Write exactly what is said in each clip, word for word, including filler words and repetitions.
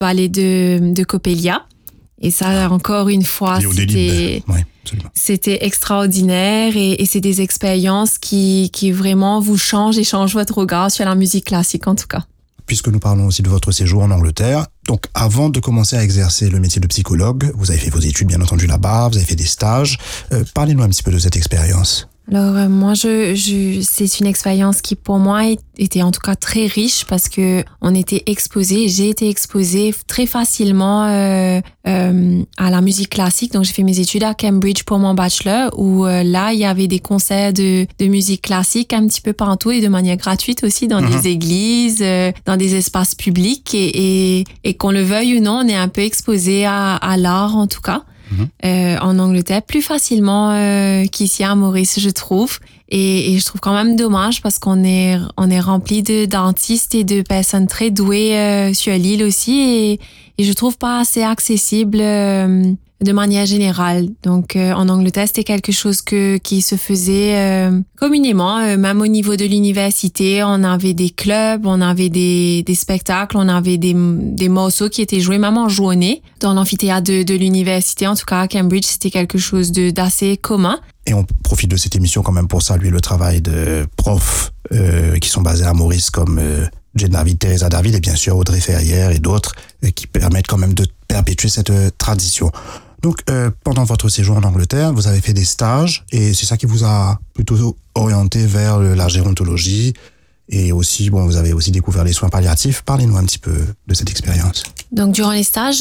vallée de, de Coppelia. Et ça, encore une fois, c'était, oui, c'était extraordinaire et, et c'est des expériences qui, qui vraiment vous changent et changent votre regard sur la musique classique, en tout cas. Puisque nous parlons aussi de votre séjour en Angleterre, donc avant de commencer à exercer le métier de psychologue, vous avez fait vos études bien entendu là-bas, vous avez fait des stages. Euh, parlez-nous un petit peu de cette expérience. Alors euh, moi, je, je, c'est une expérience qui pour moi était en tout cas très riche parce que on était exposé, j'ai été exposée très facilement euh, euh, à la musique classique. Donc j'ai fait mes études à Cambridge pour mon bachelor où euh, là il y avait des concerts de, de musique classique un petit peu partout et de manière gratuite aussi dans mm-hmm. des églises, euh, dans des espaces publics et, et, et qu'on le veuille ou non, on est un peu exposé à, à l'art en tout cas. Mmh. Euh, en Angleterre, plus facilement euh, qu'ici à Maurice, je trouve. Et, et je trouve quand même dommage parce qu'on est, on est rempli de dentistes et de personnes très douées euh, sur l'île aussi. Et, et je trouve pas assez accessible euh, de manière générale. Donc, euh, en Angleterre, c'était quelque chose que, qui se faisait euh, communément, euh, même au niveau de l'université. On avait des clubs, on avait des, des spectacles, on avait des, des morceaux qui étaient joués même en journée dans l'amphithéâtre de, de l'université. En tout cas, à Cambridge, c'était quelque chose de, d'assez commun. Et on profite de cette émission quand même pour saluer le travail de profs euh, qui sont basés à Maurice comme euh, Jane David, Teresa David et bien sûr Audrey Ferrière et d'autres euh, qui permettent quand même de perpétuer cette euh, tradition. Donc, euh, pendant votre séjour en Angleterre, vous avez fait des stages et c'est ça qui vous a plutôt orienté vers la gérontologie et aussi, bon, vous avez aussi découvert les soins palliatifs. Parlez-nous un petit peu de cette expérience. Donc, durant les stages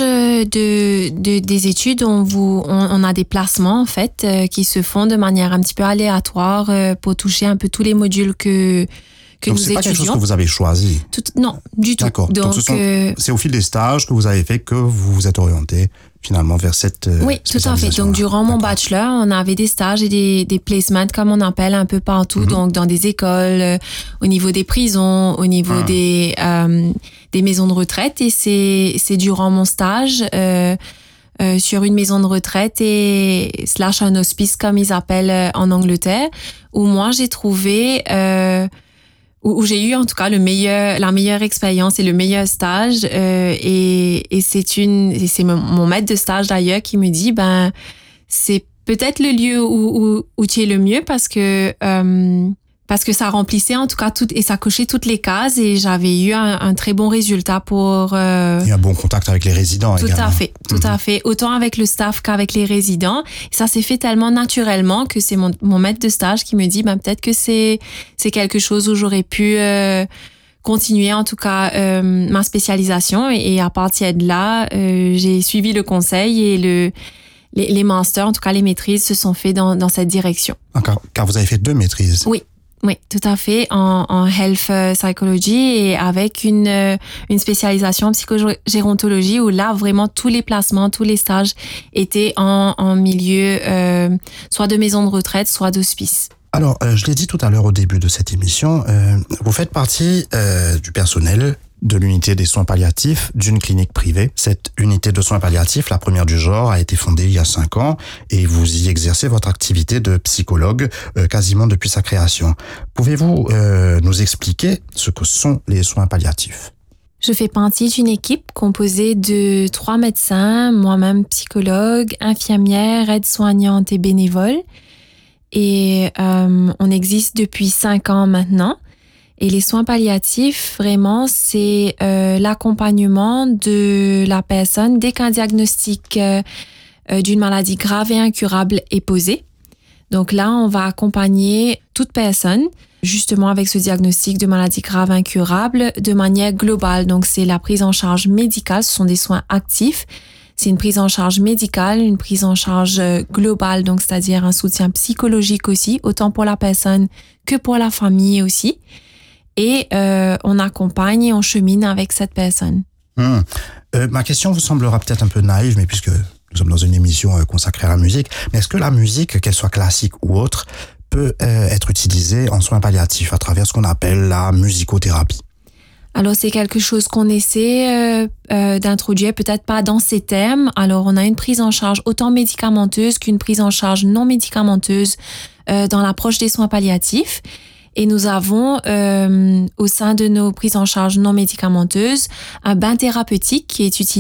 de, de des études, on vous, on, on a des placements en fait euh, qui se font de manière un petit peu aléatoire euh, pour toucher un peu tous les modules que que Donc, nous c'est pas étudions. quelque chose que vous avez choisi. Tout, non, du tout. D'accord. Donc, Donc, ce sont, euh, c'est au fil des stages que vous avez fait que vous vous êtes orienté finalement vers cette euh, oui, tout à fait. Donc, durant mon D'accord. bachelor, on avait des stages et des, des placements, comme on appelle, un peu partout. Mm-hmm. Donc, dans des écoles, euh, au niveau des prisons, au niveau mm. des euh, des maisons de retraite. Et c'est c'est durant mon stage euh, euh, sur une maison de retraite et slash un hospice, comme ils appellent euh, en Angleterre, où moi j'ai trouvé euh, où, où j'ai eu en tout cas le meilleur, la meilleure expérience et le meilleur stage. Euh, et, et c'est une, et c'est mon, mon maître de stage d'ailleurs qui me dit, ben c'est peut-être le lieu où, où, où tu es le mieux parce que euh, parce que ça remplissait en tout cas tout et ça cochait toutes les cases et j'avais eu un, un très bon résultat pour. Euh, et un bon contact avec les résidents. Tout également. à fait, tout mmh. à fait. Autant avec le staff qu'avec les résidents. Et ça s'est fait tellement naturellement que c'est mon, mon maître de stage qui me dit, ben peut-être que c'est c'est quelque chose où j'aurais pu euh, continuer en tout cas euh, ma spécialisation. Et, et à partir de là, euh, j'ai suivi le conseil et le les, les masters, en tout cas les maîtrises, se sont faits dans dans cette direction. Car, car vous avez fait deux maîtrises. Oui. Oui, tout à fait, en, en health psychology et avec une, une spécialisation en psychogérontologie où là, vraiment, tous les placements, tous les stages étaient en, en milieu euh, soit de maison de retraite, soit d'hospice. Alors, euh, je l'ai dit tout à l'heure au début de cette émission, euh, vous faites partie euh, du personnel de l'unité des soins palliatifs d'une clinique privée. Cette unité de soins palliatifs, la première du genre, a été fondée il y a cinq ans et vous y exercez votre activité de psychologue euh, quasiment depuis sa création. Pouvez-vous euh, nous expliquer ce que sont les soins palliatifs ? Je fais partie d'une équipe composée de trois médecins, moi-même psychologue, infirmière, aide-soignante et bénévole. Et euh, on existe depuis cinq ans maintenant. Et les soins palliatifs, vraiment, c'est euh, l'accompagnement de la personne dès qu'un diagnostic euh, d'une maladie grave et incurable est posé. Donc là, on va accompagner toute personne, justement avec ce diagnostic de maladie grave incurable, de manière globale. Donc c'est la prise en charge médicale, ce sont des soins actifs. C'est une prise en charge médicale, une prise en charge globale, donc c'est-à-dire un soutien psychologique aussi, autant pour la personne que pour la famille aussi. Et euh, on accompagne et on chemine avec cette personne. Mmh. Euh, ma question vous semblera peut-être un peu naïve, mais puisque nous sommes dans une émission euh, consacrée à la musique, mais est-ce que la musique, qu'elle soit classique ou autre, peut euh, être utilisée en soins palliatifs à travers ce qu'on appelle la musicothérapie ? Alors, c'est quelque chose qu'on essaie euh, euh, d'introduire, peut-être pas dans ces termes. Alors, on a une prise en charge autant médicamenteuse qu'une prise en charge non médicamenteuse euh, dans l'approche des soins palliatifs. Et nous avons euh, au sein de nos prises en charge non médicamenteuses un bain thérapeutique qui est utilisé